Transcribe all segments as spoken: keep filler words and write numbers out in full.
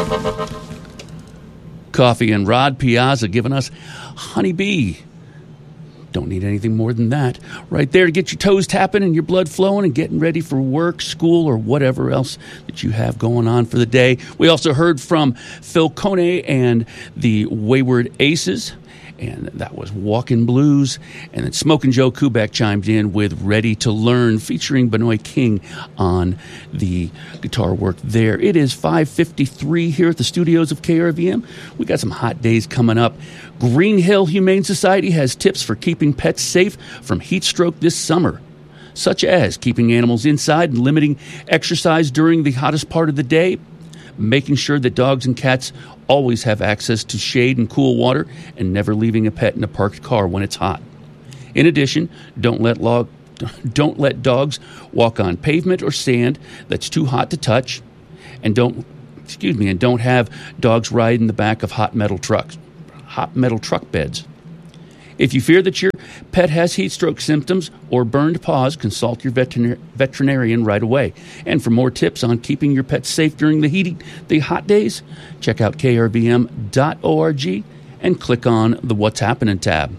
Coffee and Rod Piazza giving us Honeybee. Don't need anything more than that. Right there to get your toes tapping and your blood flowing and getting ready for work, school, or whatever else that you have going on for the day. We also heard from Phil Kone and the Wayward Aces, and that was Walkin' Blues. And then Smokin' Joe Kubek chimed in with Ready to Learn, featuring Benoit King on the guitar work there. It is five fifty-three here at the studios of K R V M. We got some hot days coming up. Green Hill Humane Society has tips for keeping pets safe from heat stroke this summer, such as keeping animals inside and limiting exercise during the hottest part of the day, making sure that dogs and cats always have access to shade and cool water, and never leaving a pet in a parked car when it's hot. In addition, don't let log, don't let dogs walk on pavement or sand that's too hot to touch, and don't excuse me, and don't have dogs ride in the back of hot metal trucks, hot metal truck beds. If you fear that your pet has heat stroke symptoms or burned paws, consult your veterinar- veterinarian right away. And for more tips on keeping your pet safe during the heating, the hot days, check out K R V M dot org and click on the What's Happening tab.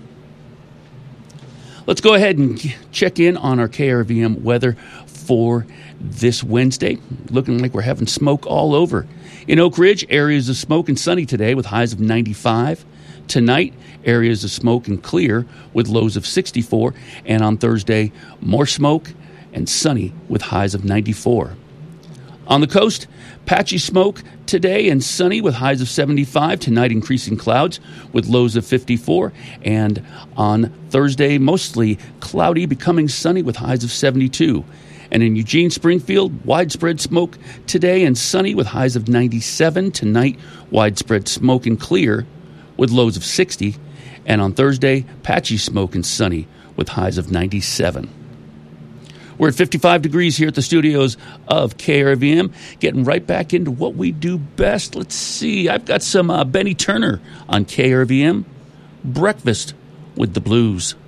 Let's go ahead and check in on our K R V M weather for this Wednesday. Looking like we're having smoke all over. In Oak Ridge, areas of smoke and sunny today with highs of ninety-five. Tonight, areas of smoke and clear with lows of sixty-four. And on Thursday, more smoke and sunny with highs of ninety-four. On the coast, patchy smoke today and sunny with highs of seventy-five. Tonight, increasing clouds with lows of fifty-four. And on Thursday, mostly cloudy, becoming sunny with highs of seventy-two. And in Eugene, Springfield, widespread smoke today and sunny with highs of ninety-seven. Tonight, widespread smoke and clear with lows of sixty, and on Thursday, patchy smoke and sunny with highs of ninety-seven. We're at fifty-five degrees here at the studios of K R V M, getting right back into what we do best. Let's see, I've got some uh, Benny Turner on K R V M, Breakfast with the Blues.